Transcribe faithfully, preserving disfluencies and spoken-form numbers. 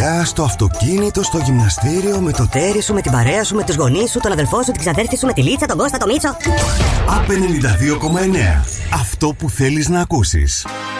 δουλειά, στο αυτοκίνητο, στο γυμναστήριο, με το τέρι σου, με την παρέα σου, με τους γονείς σου, τον αδελφό σου, την ξαδέρφη σου, με τη Λίτσα, τον Κώστα, τον Μίτσο. Απ' ενενήντα δύο κόμμα εννέα. Αυτό που θέλεις να ακούσεις.